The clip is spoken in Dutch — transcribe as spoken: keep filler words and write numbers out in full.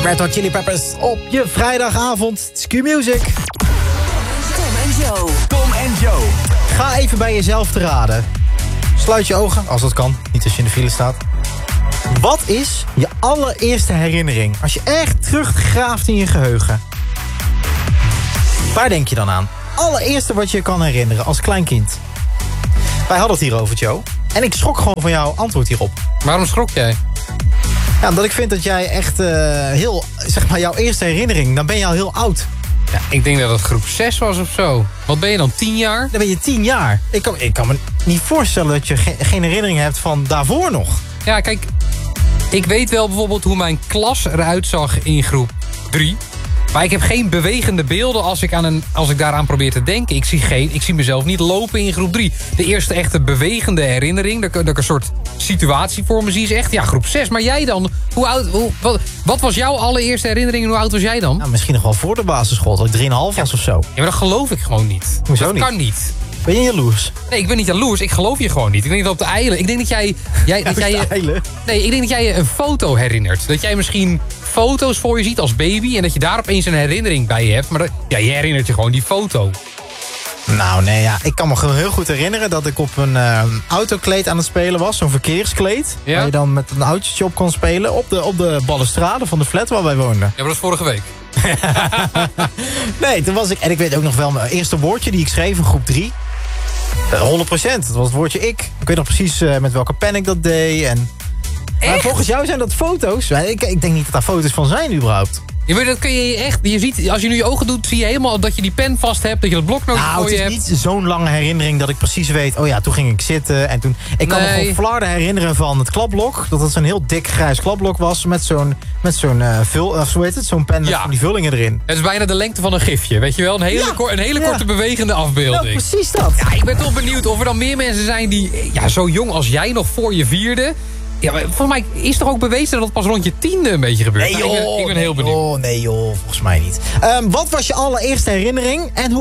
Red Hot Chili Peppers op je vrijdagavond. Q Music. Tom en Joe. Tom en Joe. Ga even bij jezelf te raden. Sluit je ogen, als dat kan. Niet als je in de file staat. Wat is je allereerste herinnering? Als je echt teruggraaft in je geheugen. Waar denk je dan aan? Allereerste wat je kan herinneren als klein kind. Wij hadden het hierover, Joe. En ik schrok gewoon van jouw antwoord hierop. Waarom schrok jij? Ja, omdat ik vind dat jij echt uh, heel... Zeg maar, jouw eerste herinnering, dan ben je al heel oud. Ja, ik denk dat het groep zes was of zo. Wat ben je dan, tien jaar? Dan ben je tien jaar. Ik kan, ik kan me niet voorstellen dat je ge- geen herinnering hebt van daarvoor nog. Ja, kijk, ik weet wel bijvoorbeeld hoe mijn klas eruit zag in groep drie. Maar ik heb geen bewegende beelden als ik, aan een, als ik daaraan probeer te denken. Ik zie, geen, ik zie mezelf niet lopen in groep drie. De eerste echte bewegende herinnering, dat, dat ik een soort situatie voor me zie, is echt ja, groep zes. Maar jij dan? Hoe oud, hoe, wat, wat was jouw allereerste herinnering en hoe oud was jij dan? Nou, misschien nog wel voor de basisschool, dat ik drieënhalf was of zo. Ja, maar dat geloof ik gewoon niet. Hoezo dat niet? kan niet. Ben je jaloers? Nee, ik ben niet jaloers. Ik geloof je gewoon niet. Ik denk dat op de eilen... Ik denk dat jij... jij, dat jij je, nee, ik denk dat jij je een foto herinnert. Dat jij misschien foto's voor je ziet als baby... en dat je daar opeens een herinnering bij je hebt. Maar dat, ja, je herinnert je gewoon die foto. Nou, nee, ja. Ik kan me gewoon heel goed herinneren dat ik op een uh, autokleed aan het spelen was. Zo'n verkeerskleed. Ja? Waar je dan met een autootje op kon spelen. Op de, op de balustrade van de flat waar wij woonden. Ja, maar dat is vorige week. Nee, toen was ik... En ik weet ook nog wel mijn eerste woordje die ik schreef in groep drie. honderd procent. Dat was het woordje ik. Ik weet nog precies uh, met welke pen ik dat deed. En... Maar volgens jou zijn dat foto's. Ik, ik denk niet dat daar foto's van zijn überhaupt. Ja, maar dat kun je echt... Je ziet, als je nu je ogen doet, zie je helemaal dat je die pen vast hebt. Dat je dat bloknootje Nou, voor het je is hebt. niet zo'n lange herinnering dat ik precies weet... Oh ja, toen ging ik zitten en toen... Ik kan me Nee. gewoon flarden herinneren van het klapblok. Dat het zo'n heel dik grijs klapblok was. Met zo'n met zo'n uh, vul... Of hoe heet het? Zo'n pen met Ja. van die vullingen erin. Het is bijna de lengte van een gifje, weet je wel? Een hele, Ja. kor- een hele Ja. korte bewegende Nou, afbeelding. precies dat. Ja, ik ben toch benieuwd of er dan meer mensen zijn die... Ja, zo jong als jij nog voor je vierde... Ja, maar volgens mij is toch ook bewezen dat het pas rond je tiende een beetje gebeurt. Nee Nou, joh, ik ben, ik ben heel nee, benieuwd. joh, nee joh, volgens mij niet. Um, wat was je allereerste herinnering en hoe